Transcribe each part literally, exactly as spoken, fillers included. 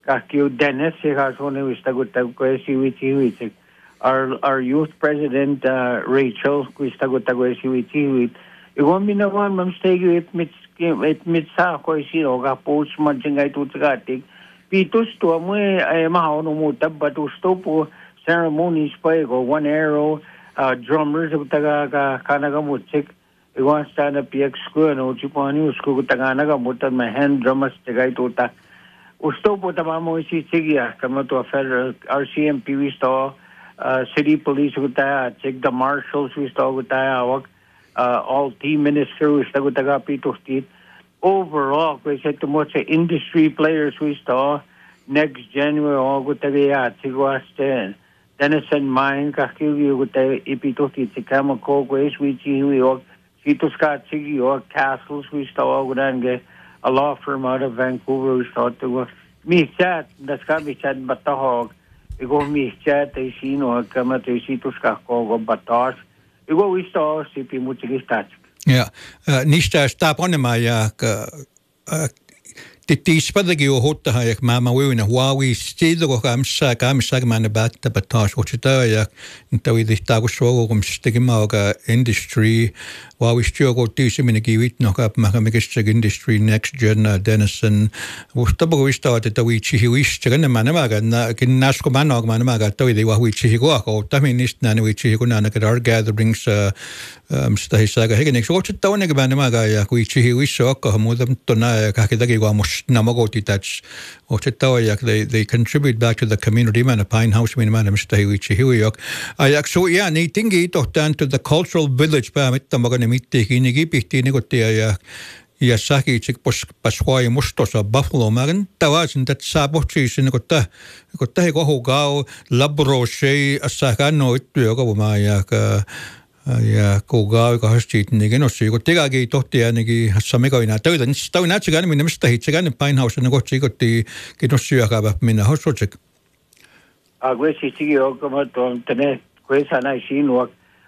Kakio Dennis, Hikasone Wistagutaguesiwiti, our our youth president uh, Rachel Wistagutaguesiwiti. Iwan minawan mamstegi it mit it mitsa ko sino ka post manjingay tutagatik. Pitus to amoy ay mahaono mutab but usto po ceremonies pa ko one arrow uh, drummers taga ka kanagamutsik. Iwan stand up P X school no chipani usko taga nagamutan my hand drummers tagay tuta. Usto po tamamo si Sigia, kamo to a federal R C M P we saw, uh, city police with that, check the marshals we saw with that, uh, all team ministers we saw with that, Pito State. Overall, we said to much industry players we saw next January all with the check was ten. Denison Mine, Kakili with the Epito State, Chicamo Cogays, we see we all, Pito Scott Sigi or castles we saw with that. A law firm out of Vancouver who thought to go, me chat, that's got me chat, but the hog. You go, me chat, I see no, come at the seat to Skako, but toss. You go, we saw, see people to get touch. Yeah, Nista stop on the Maya. Titispadagi o hota hayak mama wina Huawei still go am sa kam sagman about the batas which tayak intawi the tago um stigma industry Huawei still go tisi minigi wit no up makamikistig industry next gen Denison was tabago we started the wichi wish chicken manamaga na kin nasko manog manamaga tawi the Huawei go taminist nani wichi gunana at our gatherings um stay saga higenex what tawne manamaga ya wichi wish ok hamudam tona kakidagi go Namagoti touch or they they contribute back to the community man a pine house man man stay which hiwiok I so yeah ni tingi to down to the cultural village pa mit tamagani mit tinigi piti nigotia ya saki chik pasquai mustos of buffalo magan tawas that sabo cheese in gota gota go hogao labro she asakano ityoga maya ja koga ka hastit nige no sigo tega ge tohtia nige samega ina tawdan tawna chigan min mista hichigan pine house no go chigo ti ke no sia ka ba min hosochek agwe si chigo como to tene quesa na shinwa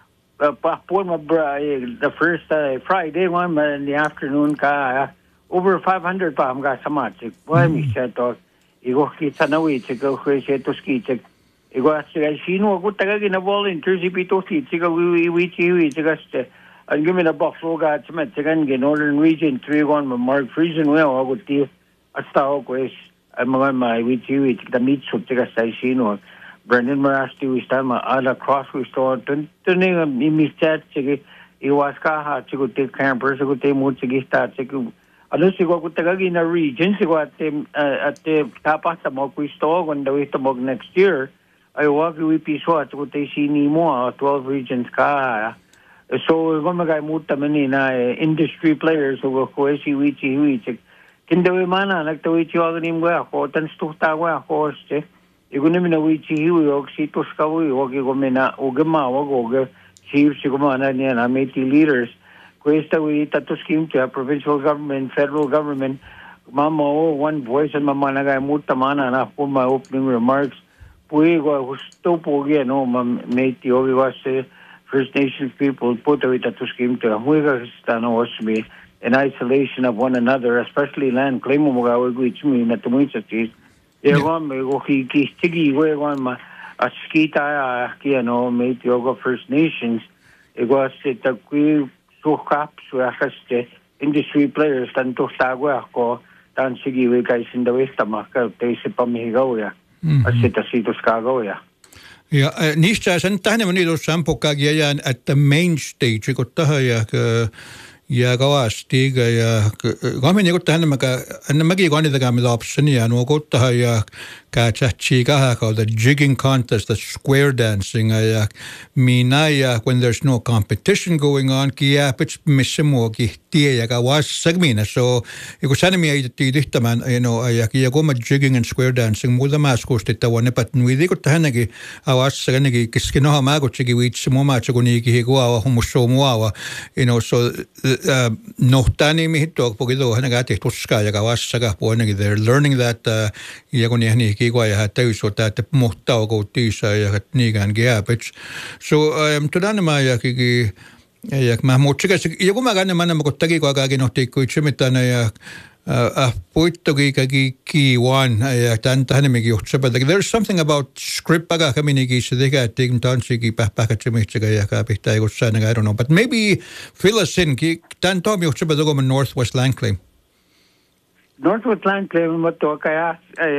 pa por ma the first uh, Friday one in the afternoon ka over five hundred pa am ga samachik why mi said to igo kitanawi chigo kwese to ski chik Igual se sino ko taga gina volunteers ipito si chiga we we we chiga ste and give me the buffalo got some chicken in northern region three one with Mark Friesen well I would deal hasta ko is I'm on my we we the meat so chiga sai sino Brendan Marasti we stand my other cross we store tun tuning mi mi chat chiga iwas ka ha chigo te campers go te mo chiga sta chiga ano sigo ko taga gina region sigo at at tapas sa mo ko store when we to next year I walk with Piswa to te sini mo twelve regions ka so gomagay muta manina industry players who ko si wichi wichi kindawi mana nagtawichi aganim go ko tan stuta go ko ste igunim na wichi wi oksi to skawi ogi gomena ugma ogo chief sigumana ni na meti leaders questa wi tato scheme to provincial government federal government mama one voice and mama nagay muta mana na for my opening remarks Puego gusto poge no mate ogi was First Nations people put away that to scheme to muiga stano was me in isolation of one another, especially land claim mo which me na tumuita tis. E gon me go ki ki stigi we gon ma a skita ki no mate yoga First Nations. It was it a qui so caps we haste industry players tan to sagwa ko tan sigi we guys in the west amaka te se pamigo ya. Asita sitos kago ya. Ja, niistä sen tähden meni tuossa sampokagia ja at the main stage kun tähän ja ja kavasti ja kami niin kun tähän mä en mäkin kannitakaan mitä optionia nuo kun tähän ja katsatsi kahden kautta jigging contest the square dancing ja minä ja when there's no competition going on kia pitch missä muokin tie ja kawas segmina so kun sen miettii tehtämään you know ja kia kun jigging and square dancing muuta maskusti tavan epat nuidi kun tähänkin awas sekin kiskin oha mä kun sekin vitsi mua kun niikin kuva hummusso mua you know so nohtani mihin tuo pokito hän käti tuskaa ja kawas sekä puolenkin they're learning that ja kun niin kiko ja täys ota että mohtaa koutissa ja niinkään gäpets so um todana ja kiki ja mä muutsin ja kun mä kannan mä kun teki koakin nohti kuin mitään ja Puittogi kagi kiwan ja tan tahanimigi juhtsaba. There's something about script paga kaminigi sidika tigm tansigi pahpakatsimitsiga ja kapihtaigussana, I don't know. But maybe fill us in. Tan tom juhtsaba dogo in Northwest Langley. Northwest Langley matto kaya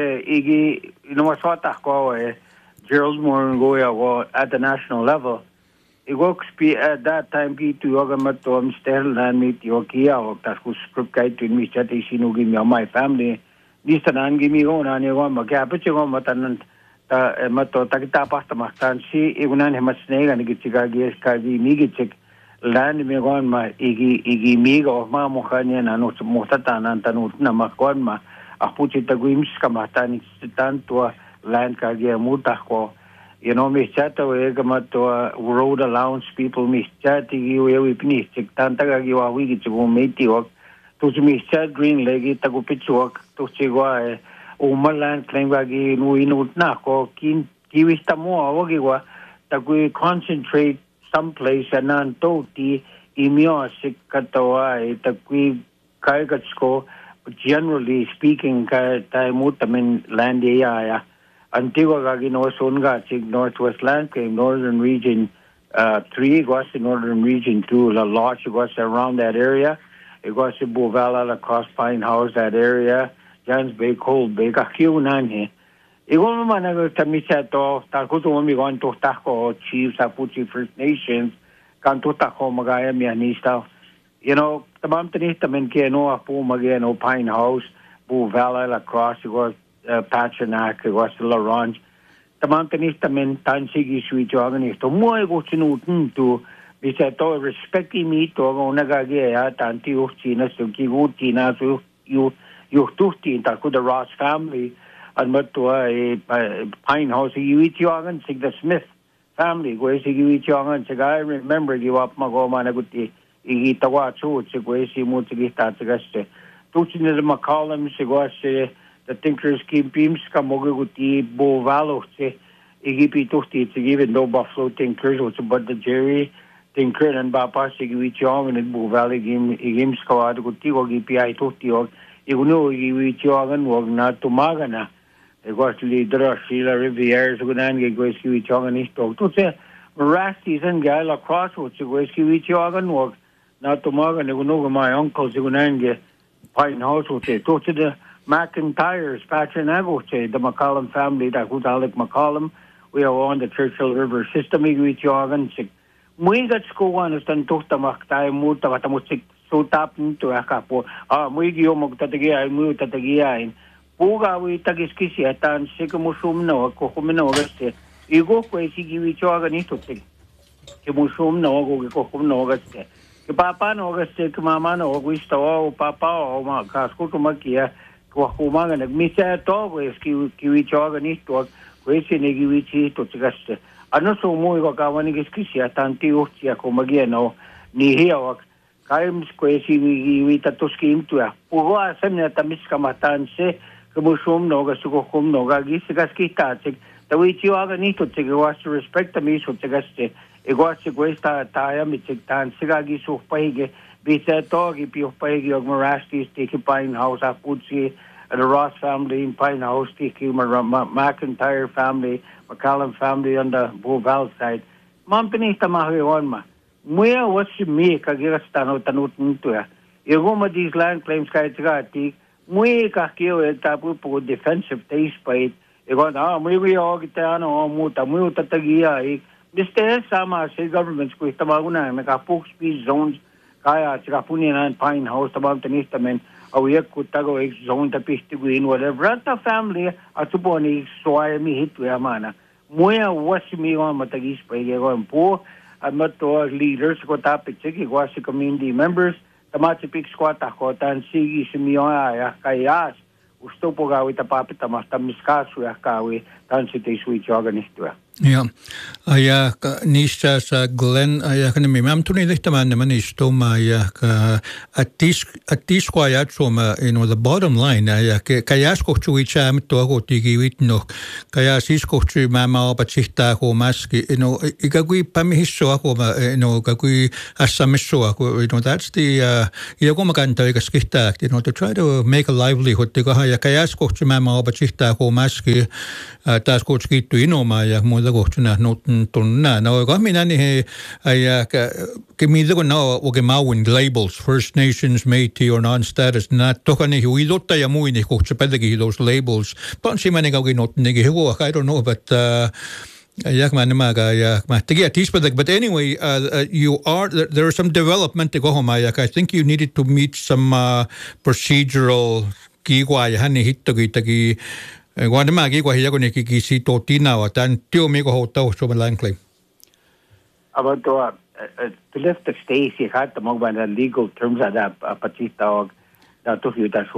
igi inumaswata ko Gerald Moore go ya at the national level. It works at that time ki tu yoga matto am stel nan mit yokia o tas ku script kai tu mi chat isinu gi mi my family ni sanan gi mi go na ne go ma ka pa go matan ta matto ta kita pasta mastan si igunan hemas ne ga ni gi chiga gi ka gi mi gi chik lan mi go ma igi igi mi go ma mo khanya na no mo ta nan ta no na ma kon ma a puti ta gu ims ka matan tanto land ka gi muta ko. You know, me chata we gamato road allowance people me chati gi we we pini chik tanta ga gi wa wi gi chu me ti ok to me chat green legi ta go pichu ok to chi wa o malan claim ga gi no inu na ko kin ki wi sta mo o gi wa ta go concentrate someplace and nan to ti imio sik katawa ta ku kai ga sko generally speaking ka ta mutamin land ya ya Antigua Gagino Songa Chig Northwest Langley, Northern Region uh, three, it was the Northern Region two, La Lodge, it was around that area. It was the Bovala, across Pine House, that area, Jans Bay, Cold Bay, Kakiu Nani. It was Manago Tamisato, Takuto Omigon to Taco, Chiefs, Apuchi First Nations, Kanto Taco Magaya Mianista. You know, the Montanista Menkeno, Apu Magano, Pine House, Bovala, across, it was. Uh, Patronac, it was the Larange. The Montanista men, Tansigi, sweet organisto, more go to to be said to respecting me to Onagagea, Tanti Uchina, so Kivutina, so you, you tuti, that could the Ross family, and but to a Pine House, you eat young, sig the Smith family, where you eat young, and I remember you up Magomanaguti, Itawachu, Sigwesi, Mutigita, Tagaste, Tuchin the McCollum, Sigwase. The thinkers keep beams come over with the Bo Valo, say, Igipi Tosti, to give it no Buffalo thinkers, what's about the Jerry, Tinker and Bapa, Sigivich Young and Bo Valley game, Igim Squad, with Tigo Gipi, I Tosti, or you know, Igivich Young and was not to Magana. It was leader, Sheila Riviere, Sudan, Goes Givich Young and his talk. To say, Rastis and Gala Crossroads, Goes Givich Young and work, not to Magana, you know, my uncles, Sudan, Pine House, would say, to the McIntyre's, Patronago, the McCollum family, that who's Alec McCollum, we are on the Churchill River system, we jogan sick. We got school on us and took the Maktai Muta, what I'm sick, so tap into a capo. Ah, we give you Moktagia, mute at the Gia. Puga, we tagiskisi at and Sikamusum no, Kohumino, Auguste. You go crazy, give each organ to take. Kimusum no, go Kohum no, Auguste. Papa no, Auguste, Mamma no, we saw Papa or Casco Makia. Kumaga nagmisa to we ski kiwi choga ni to we si negiwichi to tigaste ano so mo ko kawani giskisi atanti uchia kumagia no ni hiya kaim squesi wi wi tatuski to pugo asemna tamiska matanse kumusum no ga suko kum no ga gisigaski tatik the we choga ni to tiga was to respect the mi so tigaste e was questa taya mi tan sigagi so paige Bisa togi pio paigi og Marastis tiki Pine House Apuchi and the Ross family in Pine House tiki McIntyre family, McCallum family on the Boval side. Mampini tamahi on ma. Muya was me kagirastano tanutin to ya. You go ma these land claims kaitagati. Muya kakio e tapu po defensive taste bite. You go ah muya ogitano o muta muya tatagia e. Mister Sama say governments ko itamaguna naka speed zones. Kaya Chikapunian and Pine House about the Nistamen, a week could tago ex zone the Pistiguin, whatever. The family, a Tuboni, so I me hit to Amana. Moya was me on Matagis Pago and poor, and Mato leaders got up at Chiki, was the community members, the Machipik squat, and Sigi Simioa, Kayas, who stopoga with the Papita Masta Miskasu, Akawi, Tansity Sweet Organist. Ja, ja niistä sa Glenn ja kan mi mam tuni lihta man man isto ma ja at this at this qua ja soma you know the bottom line ja ka ja skochu i cham to go tigi wit no ka ja sis skochu ma ma ba chita go maski you know ika kui pa mi hisso go ma you know ka kui asamisso go you know that's the uh ja go ma kan ta ka skita you know to try to make a livelihood to ja ka ja skochu ma ma ba chita go maski ta skochu kitu inoma ja kohtunut noten tunna no gamina ni he ay ke mi go no o ke mawin labels First Nations, Métis or non-status na tokani hui lotta ja muini kohtu pedagi those labels but si mani go not nigi go I don't know but uh yeah, man, yeah, but anyway, uh, uh, you are there, there is some development to go home. I think you needed to meet some uh, procedural kiwa hani hittogi tagi Guatemala ki kwa hiya ko neki ki si to tina wa tan tio mi ko hota so malankly. About to to lift the stage you had the mo ban legal terms of that patita that to you that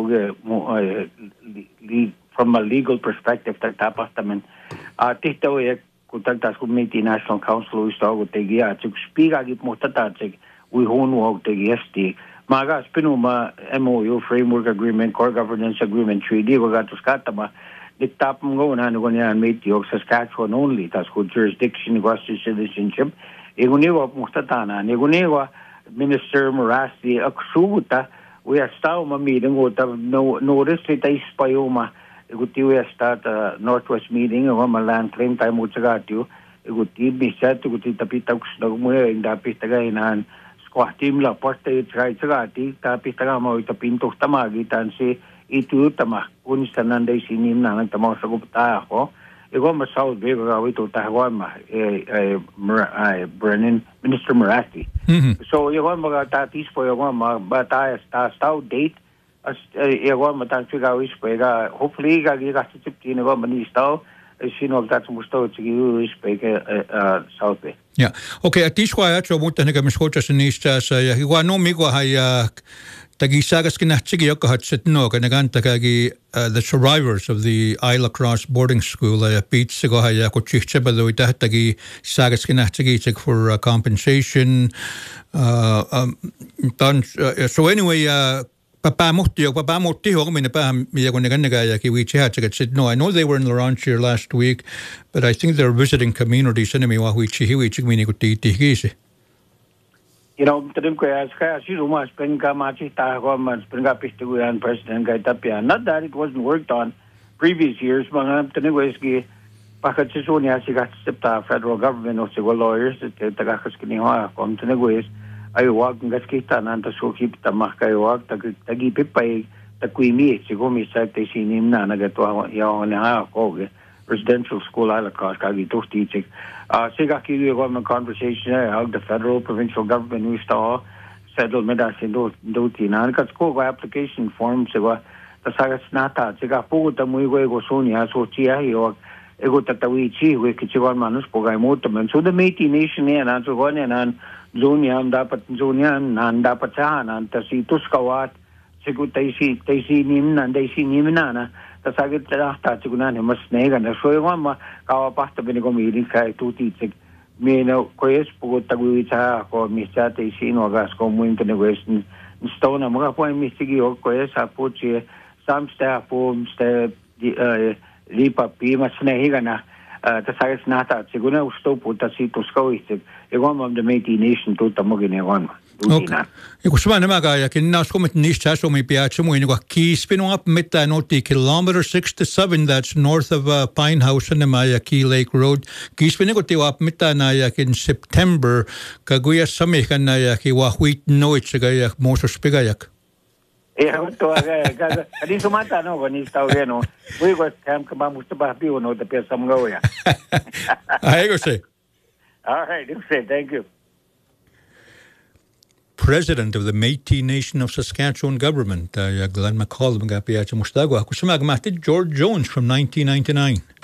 from a legal perspective that tapastamen a tito e ko tanta committee National Council sto go te gia to speak agi mo tata we honu og te esti maga spinuma M O U framework agreement core governance agreement treaty go got to skatama the top go na no nya meet yok Saskatchewan only that's good jurisdiction was citizenship eguniwa mustatana neguniwa Minister Morasti aksuta we are stau ma meeting go no notice it is payoma eguti we start uh, Northwest meeting o ma land claim time utsagatio eguti bisat eguti tapita kusno mo inda pitaga inan squat team la porte try tsagati tapita mo itapinto tamagi tan si itu tama unistanan dai sinim na nang tama sa gupta ako ego ma South Bay ga wito tawa ma eh Brennan Minister Morasti so ego ma ta tis po ego ma bata sta stau date as ego ma tan figa wis pega hopefully ga ga sixteen ego ma ni stau sino dat musto tsigi wis pega South Bay yeah okay at this why atro muta ne ga miscocha sinista sa ya igual no mi go haya Tagi sagas kinachigi yokahat sitno kanaganta kagi the survivors of the Isla Cross boarding school uh, beat sigo haya ko chichebalo tagi sagas kinachigi chik for uh, compensation uh, um, done, uh, so anyway uh, Papa Mutti Papa Mutti hogmina pa mi yagoneganaga ki we chat said no I know they were in Laurentier last week but I think they're visiting communities anyway wa hui chi hui chigmini ko ti ti You know, tadin ko as kaya si Ruma spend ka machi ta ko man spend ka pistu yan President kay Tapia. Not that it wasn't worked on previous years, mga tadin ko is ki pakat si Sonia si kat septa federal government o si lawyers at taga kas kiniwa ko tadin ko is ay wag ng gaskita nan ta so kip ta makay wag tag tagi pipay takwimi si ko mi sa te sinim na nagatwa yaw na ko residential school Isla Cross kagi tohti chik uh siga ki government conversation how the federal provincial government we saw settlement as do do tinan ka ko application form se wa ta saga snata siga po ta muy go sonia so tia yo ego tatawi chi we ki chiwan manus pogai motamen so the Métis Nation and an so one and zonia dapat zonia nan dapat sahanan ta si tuskawat sigu taisi taisi nim nan taisi nim nana tasagit ta ta chigunan mas nega na so yung ma kawa pasta binigo meeting kay tuti chig me no koyes pugo tagwi cha ko misa te sino gas ko muin tene western stone na mga po mi sigi o koyes sa po chi some staff form staff lipa pi mas nega na tasagit nata chiguna usto po ta si tuskaw isig yung mam the Métis Nation to tamogin yon Okay. Iko suma na magaya kin nas ko mit nisha so mi piacho mo ino ki spino up mit that noti kilometer six to seven that's north of uh, Pine House and Maya Key Lake Road ki spino ko ti up mit na ya in September kaguya sami kan na ya ki wa wheat no it gaya mo so spigayak eh to aga aga ali sumata no ko ni stau no we go camp ka ba musta pi no the pesam go ya I go say all right you say thank you President of the Métis Nation of Saskatchewan government, uh, Glenn McCall, George Jones from nineteen ninety-nine.